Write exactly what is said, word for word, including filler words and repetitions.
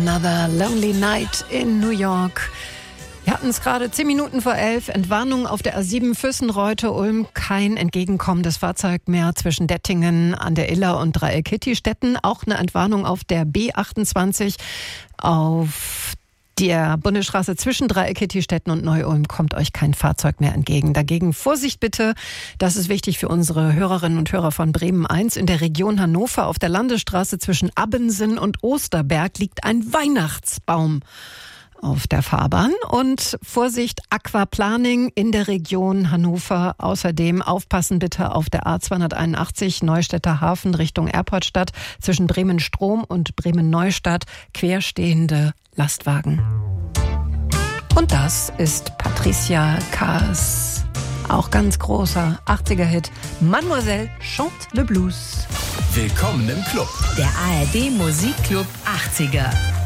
Another Lonely Night in New York. Wir hatten es gerade zehn Minuten vor elf. Entwarnung auf der A sieben Füssen-Reutte-Ulm. Kein entgegenkommendes Fahrzeug mehr zwischen Dettingen an der Iller und Dreieck-Kitty-Stetten. Auch eine Entwarnung auf der B achtundzwanzig auf der Bundesstraße zwischen Dreieck-Kitty-Stetten und Neu-Ulm kommt euch kein Fahrzeug mehr entgegen. Dagegen Vorsicht bitte, das ist wichtig für unsere Hörerinnen und Hörer von Bremen eins. In der Region Hannover auf der Landesstraße zwischen Abbensen und Osterberg liegt ein Weihnachtsbaum auf der Fahrbahn. Und Vorsicht, Aquaplaning in der Region Hannover. Außerdem aufpassen bitte auf der A zweihunderteinundachtzig Neustädter Hafen Richtung Airportstadt zwischen Bremen-Strom und Bremen-Neustadt querstehende Lastwagen. Und das ist Patricia Kaas, auch ganz großer achtziger-Hit. Mademoiselle chante le blues. Willkommen im Club. Der A R D Musikclub achtziger.